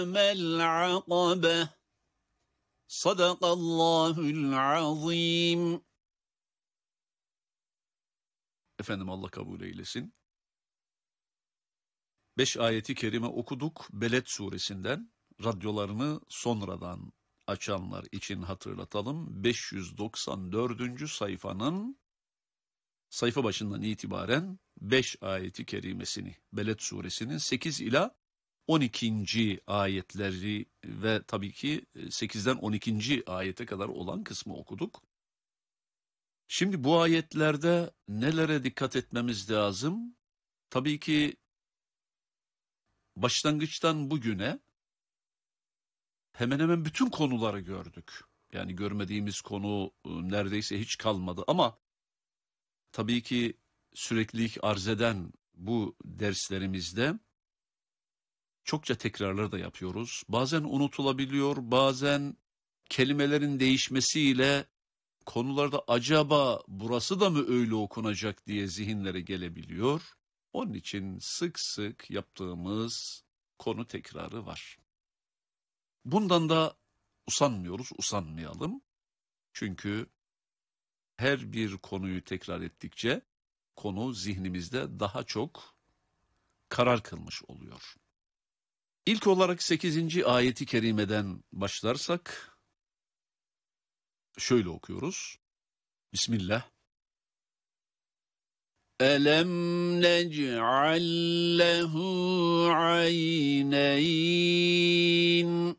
العقبة صدق الله العظيم. Efendim Allah kabul eylesin. 5 ayeti kerime okuduk Beled suresinden. Radyolarını sonradan açanlar için hatırlatalım. 594. sayfanın sayfa başından itibaren 5 ayeti kerimesini, Beled suresinin 8 ila 12. ayetleri ve tabii ki 8'den 12. ayete kadar olan kısmı okuduk. Şimdi bu ayetlerde nelere dikkat etmemiz lazım? Tabii ki başlangıçtan bugüne hemen hemen bütün konuları gördük. Yani görmediğimiz konu neredeyse hiç kalmadı ama tabii ki süreklilik arz eden bu derslerimizde çokça tekrarlar da yapıyoruz. Bazen unutulabiliyor, bazen kelimelerin değişmesiyle konularda acaba burası da mı öyle okunacak diye zihinlere gelebiliyor. Onun için sık sık yaptığımız konu tekrarı var. Bundan da usanmıyoruz, usanmayalım. Çünkü her bir konuyu tekrar ettikçe konu zihnimizde daha çok karar kılmış oluyor. İlk olarak 8. ayeti kerimeden başlarsak şöyle okuyoruz. Bismillah. Elem nec'al lehu ayneyn.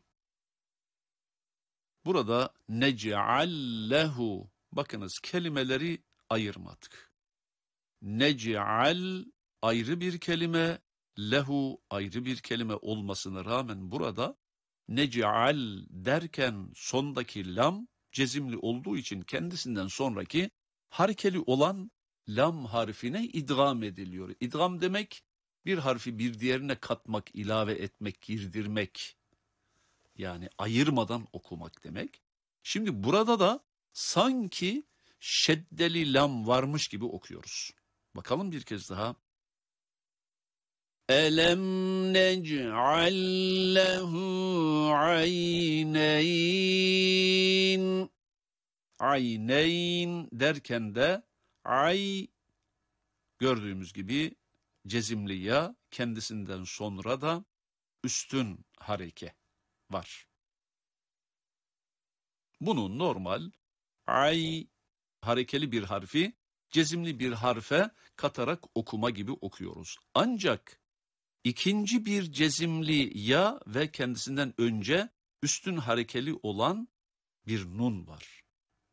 Burada nec'al lehu, bakınız kelimeleri ayırmadık. Nec'al ayrı bir kelime, lehu ayrı bir kelime olmasına rağmen burada nec'al derken sondaki lam cezimli olduğu için kendisinden sonraki harekeli olan lam harfine idgam ediliyor. İdgam demek bir harfi bir diğerine katmak, ilave etmek, girdirmek. Yani ayırmadan okumak demek. Şimdi burada da sanki şeddeli lam varmış gibi okuyoruz. Bakalım bir kez daha. Elem nec'al lehu ayneyn. Ayneyn derken de ay gördüğümüz gibi cezimli ya, kendisinden sonra da üstün hareke var. Bunu normal ay harekeli bir harfi cezimli bir harfe katarak okuma gibi okuyoruz. Ancak ikinci bir cezimli ya ve kendisinden önce üstün harekeli olan bir nun var.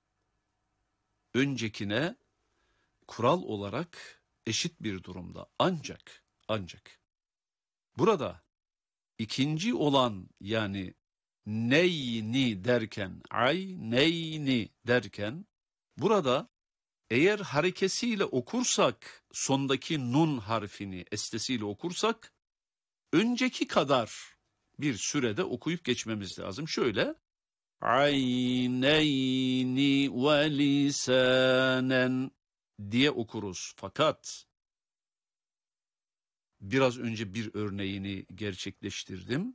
Öncekine kural olarak eşit bir durumda. Ancak burada ikinci olan yani neyni derken, neyni derken burada eğer harekesiyle okursak, sondaki nun harfini estesiyle okursak önceki kadar bir sürede okuyup geçmemiz lazım. Şöyle ayneyni ve lisanen diye okuruz. Fakat biraz önce bir örneğini gerçekleştirdim.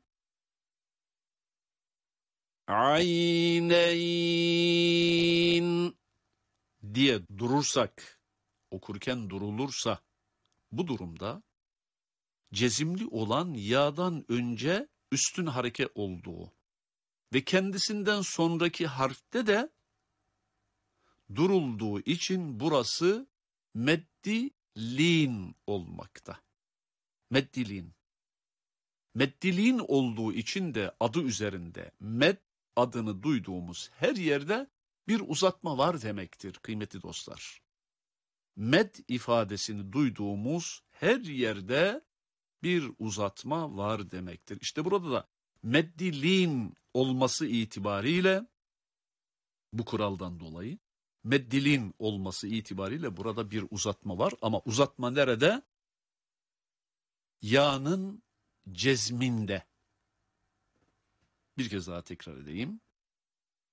Ayneyn diye durursak, okurken durulursa bu durumda cezimli olan ya'dan önce üstün hareke olduğu ve kendisinden sonraki harfte de durulduğu için burası meddi lin olmakta. Meddilin. Meddilin olduğu için de adı üzerinde med adını duyduğumuz her yerde bir uzatma var demektir kıymetli dostlar. Med ifadesini duyduğumuz her yerde bir uzatma var demektir. İşte burada da meddilin olması itibariyle bu kuraldan dolayı meddilin olması itibariyle burada bir uzatma var ama uzatma nerede? Ya'nın cezminde. Bir kez daha tekrar edeyim.